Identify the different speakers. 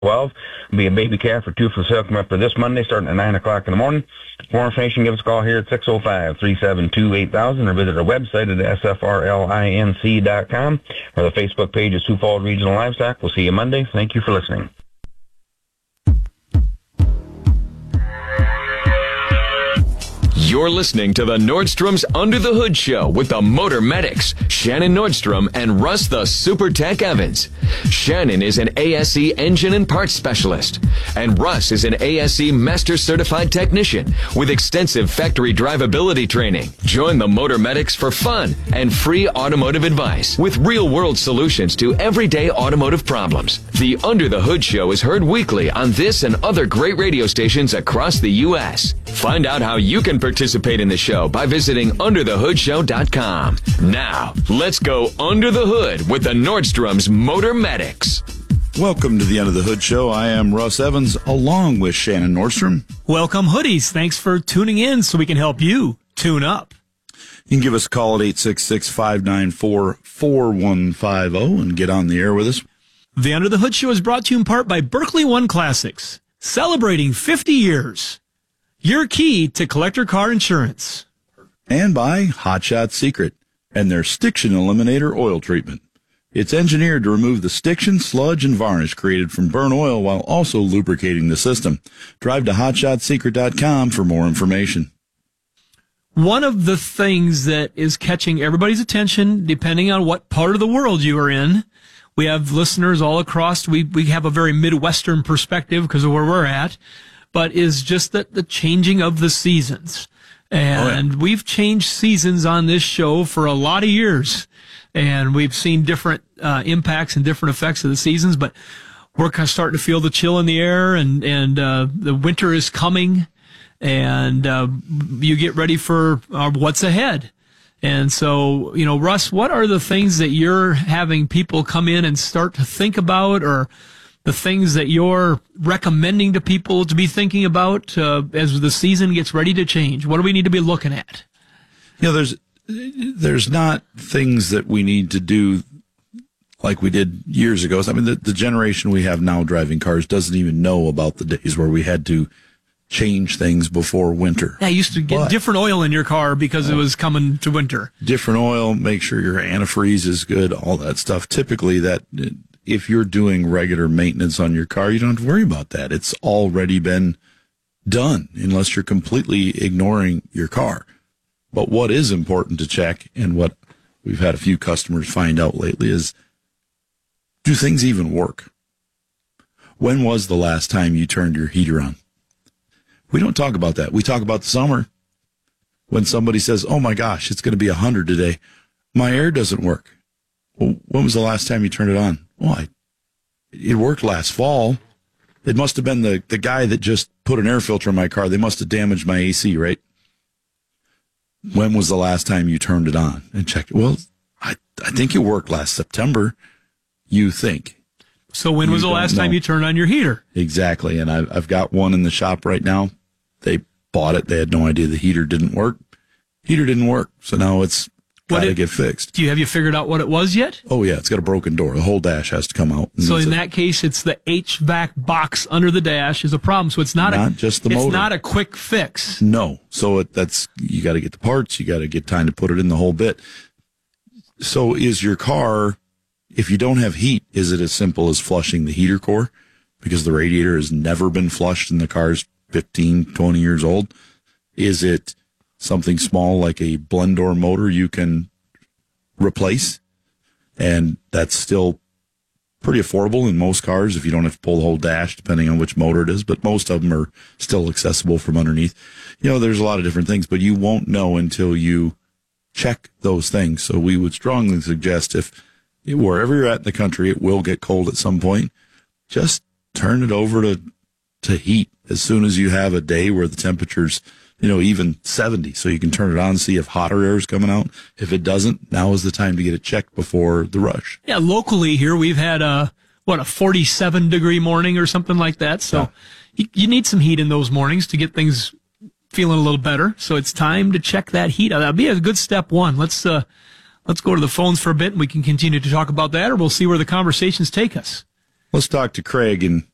Speaker 1: 12. There'll be a baby calf or two for sale coming up for this Monday starting at 9 o'clock in the morning. For more information, give us a call here at 605-372-8000 or visit our website at sfrlinc.com or the Facebook page of Sioux Falls Regional Livestock. We'll see you Monday. Thank you for listening.
Speaker 2: You're listening to the Nordstrom's Under the Hood Show with the Motor Medics, Shannon Nordstrom and Russ the Super Tech Evans. Shannon is an ASE engine and parts specialist, and Russ is an ASE Master Certified Technician with extensive factory drivability training. Join the Motor Medics for fun and free automotive advice with real-world solutions to everyday automotive problems. The Under the Hood Show is heard weekly on this and other great radio stations across the U.S. Find out how you can participate in the show by visiting underthehoodshow.com. Now, let's go under the hood with the Nordstrom's Motor Medics.
Speaker 3: Welcome to the Under the Hood Show. I am Russ Evans, along with Shannon Nordstrom.
Speaker 4: Welcome, hoodies. Thanks for tuning in so we can help you tune up.
Speaker 3: You can give us a call at 866-594-4150 and get on the air with us.
Speaker 4: The Under the Hood Show is brought to you in part by Berkeley One Classics, celebrating 50 years. Your key to collector car insurance.
Speaker 3: And by Hot Shot Secret and their Stiction Eliminator oil treatment. It's engineered to remove the stiction, sludge, and varnish created from burnt oil while also lubricating the system. Drive to hotshotsecret.com for more information.
Speaker 4: One of the things that is catching everybody's attention, depending on what part of the world you are in, we have listeners all across. We have a very Midwestern perspective because of where we're at. But is just the changing of the seasons. And we've changed seasons on this show for a lot of years. And we've seen different impacts and different effects of the seasons. But we're kind of starting to feel the chill in the air, and the winter is coming. And you get ready for what's ahead. And so, Russ, what are the things that you're having people come in and start to think about, or the things that you're recommending to people to be thinking about as the season gets ready to change? What do we need to be looking at?
Speaker 3: There's not things that we need to do like we did years ago. I mean, the generation we have now driving cars doesn't even know about the days where we had to change things before winter.
Speaker 4: Yeah, you used to get different oil in your car because it was coming to winter.
Speaker 3: Different oil, make sure your antifreeze is good, all that stuff. Typically, that if you're doing regular maintenance on your car, you don't have to worry about that. It's already been done unless you're completely ignoring your car. But what is important to check, and what we've had a few customers find out lately, is, do things even work? When was the last time you turned your heater on? We don't talk about that. We talk about the summer. When somebody says, oh my gosh, it's going to be 100 today, my air doesn't work. Well, when was the last time you turned it on? Well, it worked last fall. It must have been the guy that just put an air filter in my car. They must have damaged my AC, right? When was the last time you turned it on and checked it? Well, I think it worked last September. You think.
Speaker 4: So when was the last time you turned on your heater?
Speaker 3: Exactly. And I've got one in the shop right now. They bought it. They had no idea the heater didn't work. Heater didn't work. So now it's got to get fixed.
Speaker 4: Have you figured out what it was yet?
Speaker 3: Oh, yeah. It's got a broken door. The whole dash has to come out.
Speaker 4: So in that case, it's the HVAC box under the dash is a problem. So it's not
Speaker 3: just the motor.
Speaker 4: It's not a quick fix.
Speaker 3: No. So you got to get the parts. You got to get time to put it in the whole bit. So is your car, if you don't have heat, is it as simple as flushing the heater core? Because the radiator has never been flushed and the car's 15, 20 years old. Is it something small like a blend door motor you can replace? And that's still pretty affordable in most cars if you don't have to pull the whole dash, depending on which motor it is. But most of them are still accessible from underneath. There's a lot of different things, but you won't know until you check those things. So we would strongly suggest, if wherever you're at in the country, it will get cold at some point, just turn it over to heat as soon as you have a day where the temperature's, even 70. So you can turn it on, see if hotter air is coming out. If it doesn't, now is the time to get it checked before the rush.
Speaker 4: Yeah, locally here, we've had a 47-degree morning or something like that. So you need some heat in those mornings to get things feeling a little better. So it's time to check that heat. That'll be a good step one. Let's go to the phones for a bit, and we can continue to talk about that, or we'll see where the conversations take us.
Speaker 3: Let's talk to Craig in